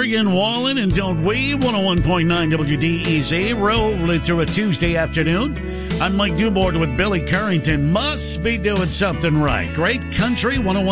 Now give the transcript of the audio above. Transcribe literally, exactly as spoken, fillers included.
Morgan Wallen and Don't We, one oh one point nine W D E Z, rolling through a Tuesday afternoon. I'm Mike Dubord with Billy Currington. Must be doing something right. Great country, one oh one.